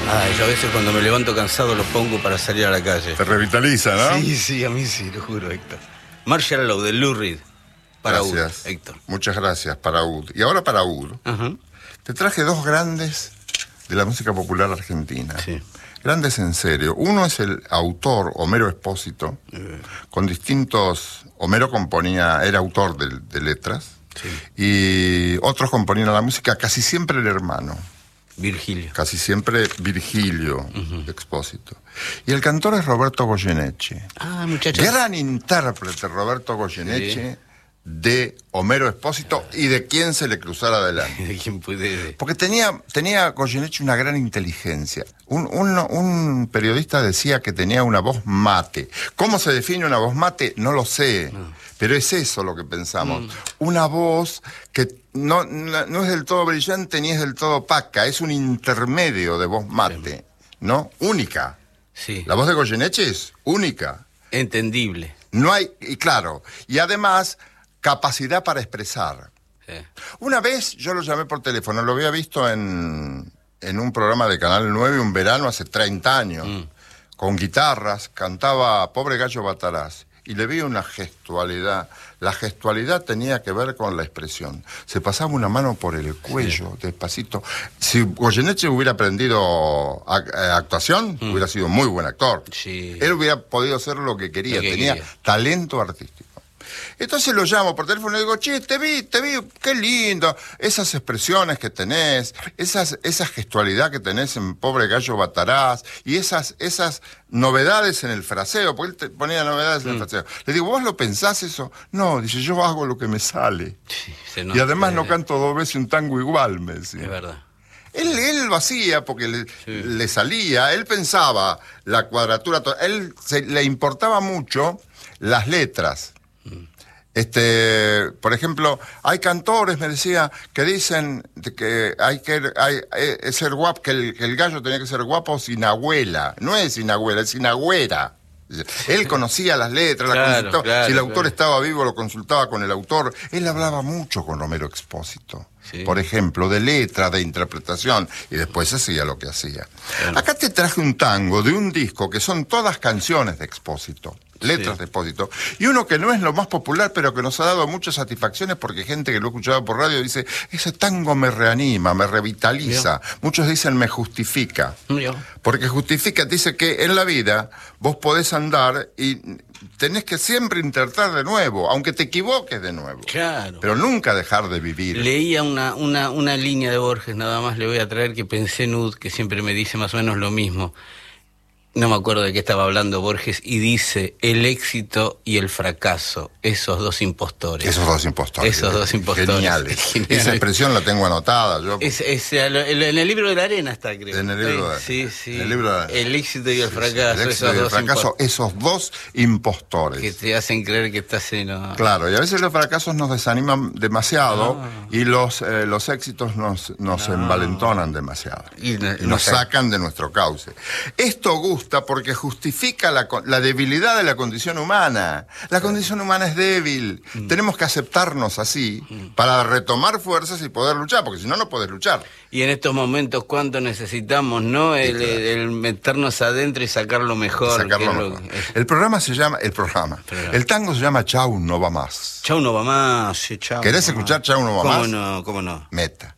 Ay, yo a veces cuando me levanto cansado lo pongo para salir a la calle. Te revitaliza, ¿no? Sí, a mí sí, lo juro, Héctor. Marshall Law, de Lou Reed. Para Gracias, Ud, Héctor. Muchas gracias, para Ud. Y ahora para Ud. Te traje dos grandes de la música popular argentina. Sí. Grandes en serio. Uno es el autor Homero Expósito, con distintos... Homero era autor de letras, Sí. y otros componían la música, casi siempre el hermano. Virgilio. Casi siempre Virgilio Expósito. Y el cantor es Roberto Goyeneche. Ah, muchachos. Gran intérprete Roberto Goyeneche, sí, de Homero Expósito y de quien se le cruzara adelante. ¿De quién puede? Porque tenía Goyeneche una gran inteligencia. Un periodista decía que tenía una voz mate. ¿Cómo se define una voz mate? No lo sé. Pero es eso lo que pensamos. Una voz que no es del todo brillante ni es del todo opaca. Es un intermedio de voz mate, ¿no? Única. Sí. La voz de Goyeneche es única. Entendible. No hay, y claro, y además capacidad para expresar. Sí. Una vez yo lo llamé por teléfono, lo había visto en un programa de Canal 9 un verano hace 30 años, con guitarras, cantaba Pobre Gallo Bataraz, y le vi una gestualidad. La gestualidad tenía que ver con la expresión. Se pasaba una mano por el cuello, despacito. Si Goyeneche hubiera aprendido actuación, hubiera sido muy buen actor. Sí. Él hubiera podido hacer lo que quería, tenía talento artístico. Entonces lo llamo por teléfono y digo, che, te vi, qué lindo, esas expresiones que tenés, esa gestualidad que tenés en Pobre Gallo Bataraz, y esas novedades en el fraseo, porque él te ponía novedades en el fraseo. Le digo, ¿vos lo pensás eso? No, dice, yo hago lo que me sale. Sí, y además no canto dos veces un tango igual, me decía. Es verdad. Él lo hacía porque le salía, él pensaba la cuadratura, le importaba mucho las letras. Por ejemplo, hay cantores, me decía, que dicen que ser guapo, que el gallo tenía que ser guapo sin abuela. No es sin abuela, es sin agüera. Él conocía las letras, si el autor estaba vivo lo consultaba con el autor. Él hablaba mucho con Homero Expósito, por ejemplo, de letra, de interpretación, y después hacía lo que hacía. Acá te traje un tango de un disco que son todas canciones de Expósito. Letras de Expósito, y uno que no es lo más popular, pero que nos ha dado muchas satisfacciones, porque gente que lo ha escuchado por radio dice, ese tango me reanima, me revitaliza. Muchos dicen me justifica, porque justifica, dice que en la vida vos podés andar y tenés que siempre intentar de nuevo, aunque te equivoques de nuevo. Claro. Pero nunca dejar de vivir. Leía una línea de Borges, nada más le voy a traer, que pensé en Ud, que siempre me dice más o menos lo mismo. No me acuerdo de qué estaba hablando Borges, y dice, el éxito y el fracaso, esos dos impostores. Geniales. Esa expresión la tengo anotada. En el libro de la arena está, creo. En el libro de Sí. En el libro de el éxito y el fracaso, el éxito y el fracaso, esos dos impostores. Que te hacen creer que estás en... Claro, y a veces los fracasos nos desaniman demasiado, y los éxitos nos envalentonan demasiado. Y nos sacan de nuestro cauce. Esto gusta porque justifica la debilidad de la condición humana. La condición humana es débil. Tenemos que aceptarnos así para retomar fuerzas y poder luchar, porque si no, no podés luchar. Y en estos momentos, ¿cuánto necesitamos, no? El meternos adentro y sacar lo mejor. El tango se llama Chau, no va más. Chau, no va más. Sí, chau. ¿Querés escuchar Chau, no va más? ¿Cómo no? Meta.